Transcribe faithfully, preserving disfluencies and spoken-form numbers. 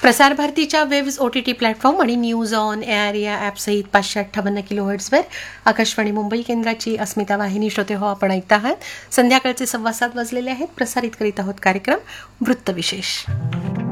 प्रसार भारतीच्या waves O T T platform आणि न्यूज ऑन एअर या ॲपसहित पाचशे अठ्ठावन्न किलो हर्ट्झवर आकाशवाणी मुंबई केंद्राची अस्मिता वाहिनी श्रोते हो आपण ऐकत आहात. संध्याकाळचे सव्वा सात वाजलेले आहेत. प्रसारित करीत आहोत कार्यक्रम वृत्तविशेष.